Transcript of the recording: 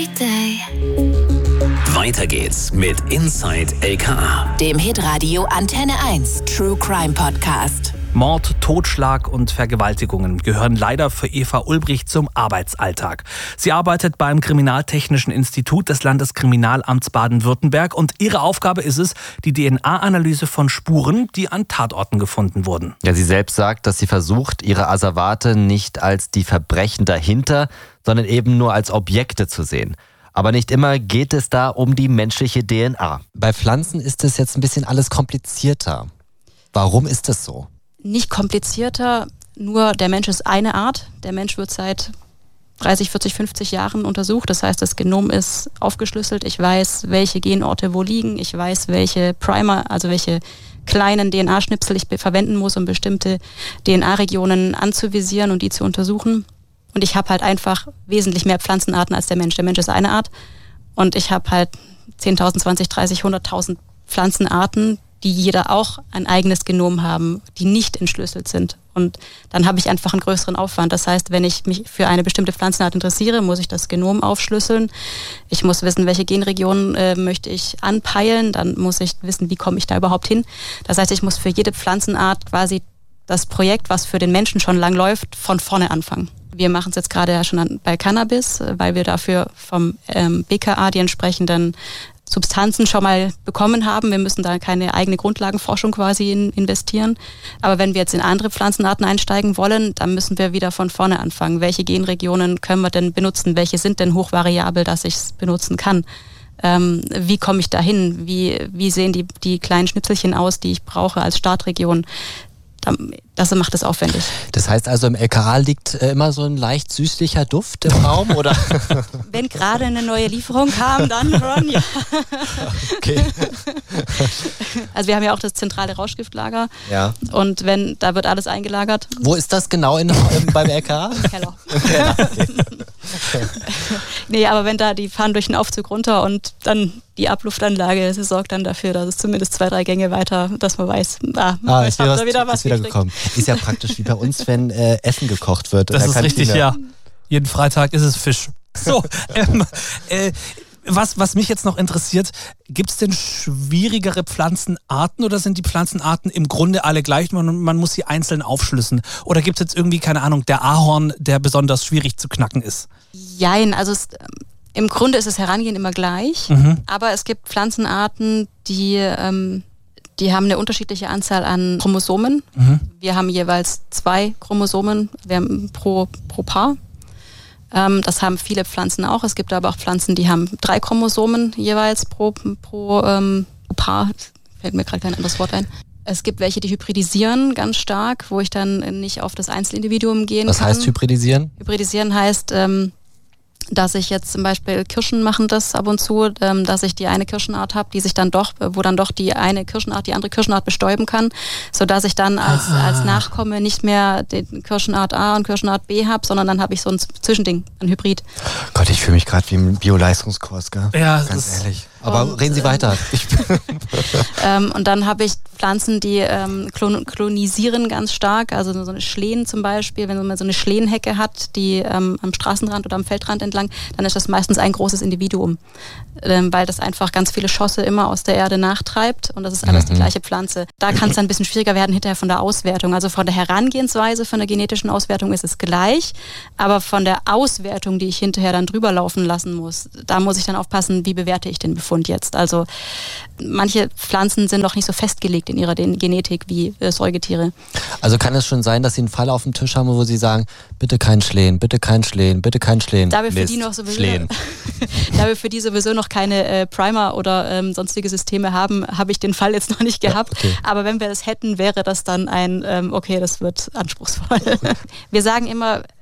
Weiter geht's mit Inside LKA, dem Hitradio Antenne 1 True Crime Podcast. Mord, Totschlag und Vergewaltigungen gehören leider für Eva Ulbricht zum Arbeitsalltag. Sie arbeitet beim Kriminaltechnischen Institut des Landeskriminalamts Baden-Württemberg und ihre Aufgabe ist es, die DNA-Analyse von Spuren, die an Tatorten gefunden wurden. Ja, sie selbst sagt, dass sie versucht, ihre Asservate nicht als die Verbrechen dahinter, sondern eben nur als Objekte zu sehen. Aber nicht immer geht es da um die menschliche DNA. Bei Pflanzen ist es jetzt ein bisschen alles komplizierter. Warum ist das so? Nicht komplizierter, nur der Mensch ist eine Art. Der Mensch wird seit 30, 40, 50 Jahren untersucht. Das heißt, das Genom ist aufgeschlüsselt. Ich weiß, welche Genorte wo liegen. Ich weiß, welche Primer, also welche kleinen DNA-Schnipsel ich verwenden muss, um bestimmte DNA-Regionen anzuvisieren und die zu untersuchen. Und ich habe halt einfach wesentlich mehr Pflanzenarten als der Mensch. Der Mensch ist eine Art und ich habe halt 10.000, 20, 30, 100.000 Pflanzenarten, die jeder auch ein eigenes Genom haben, die nicht entschlüsselt sind. Und dann habe ich einfach einen größeren Aufwand. Das heißt, wenn ich mich für eine bestimmte Pflanzenart interessiere, muss ich das Genom aufschlüsseln. Ich muss wissen, welche Genregionen möchte ich anpeilen. Dann muss ich wissen, wie komme ich da überhaupt hin. Das heißt, ich muss für jede Pflanzenart quasi das Projekt, was für den Menschen schon lang läuft, von vorne anfangen. Wir machen es jetzt gerade ja schon bei Cannabis, weil wir dafür vom BKA die entsprechenden Substanzen schon mal bekommen haben. Wir müssen da keine eigene Grundlagenforschung quasi investieren. Aber wenn wir jetzt in andere Pflanzenarten einsteigen wollen, dann müssen wir wieder von vorne anfangen. Welche Genregionen können wir denn benutzen? Welche sind denn hochvariabel, dass ich es benutzen kann? Wie komme ich dahin? Wie sehen die kleinen Schnipselchen aus, die ich brauche als Startregion? Das macht es aufwendig. Das heißt also, im LKA liegt immer so ein leicht süßlicher Duft im Raum, oder? Wenn gerade eine neue Lieferung kam, dann schon, ja. Okay. Also wir haben ja auch das zentrale Rauschgiftlager. Ja. Und da wird alles eingelagert. Wo ist das genau beim LKA? Im Keller. Ja, okay. Nee, aber die fahren durch den Aufzug runter und dann die Abluftanlage, sie sorgt dann dafür, dass es zumindest 2, 3 Gänge weiter, dass man weiß, ist wieder gekommen. Ist ja praktisch wie bei uns, wenn Essen gekocht wird. Das ist richtig, ja. Jeden Freitag ist es Fisch. So, was mich jetzt noch interessiert, gibt es denn schwierigere Pflanzenarten oder sind die Pflanzenarten im Grunde alle gleich? Man muss sie einzeln aufschlüsseln. Oder gibt es jetzt irgendwie, keine Ahnung, der Ahorn, der besonders schwierig zu knacken ist? Jein, also im Grunde ist das Herangehen immer gleich, aber es gibt Pflanzenarten, die haben eine unterschiedliche Anzahl an Chromosomen. Wir haben jeweils 2 Chromosomen pro Paar. Das haben viele Pflanzen auch. Es gibt aber auch Pflanzen, die haben 3 Chromosomen jeweils pro Paar. Fällt mir gerade kein anderes Wort ein. Es gibt welche, die hybridisieren ganz stark, wo ich dann nicht auf das Einzelindividuum gehen kann. Was heißt hybridisieren? Hybridisieren heißt, dass ich jetzt zum Beispiel Kirschen machen das ab und zu, dass ich die eine Kirschenart habe, wo dann doch die eine Kirschenart die andere Kirschenart bestäuben kann, sodass ich dann als Nachkomme nicht mehr den Kirschenart A und Kirschenart B habe, sondern dann habe ich so ein Zwischending, ein Hybrid. Gott, ich fühle mich gerade wie im Bio-Leistungskurs, gell? Ja, ganz ehrlich. Aber reden Sie weiter. Und dann habe ich Pflanzen, die klonisieren ganz stark, also so eine Schlehen zum Beispiel, wenn man so eine Schlehenhecke hat, die am Straßenrand oder am Feldrand entlang, dann ist das meistens ein großes Individuum, weil das einfach ganz viele Schosse immer aus der Erde nachtreibt und das ist alles die gleiche Pflanze. Da kann es dann ein bisschen schwieriger werden hinterher von der Auswertung. Also von der Herangehensweise, von der genetischen Auswertung ist es gleich, aber von der Auswertung, die ich hinterher dann drüber laufen lassen muss, da muss ich dann aufpassen, wie bewerte ich den Befund jetzt. Also manche Pflanzen sind noch nicht so festgelegt in ihrer Genetik wie Säugetiere. Also kann es schon sein, dass Sie einen Fall auf dem Tisch haben, wo Sie sagen, bitte kein Schlehen, bitte kein Schlehen, bitte kein Schlehen. Da wir für die sowieso noch keine Primer oder sonstige Systeme haben, habe ich den Fall jetzt noch nicht gehabt. Ja, okay. Aber wenn wir das hätten, wäre das dann das wird anspruchsvoll. Wir sagen immer,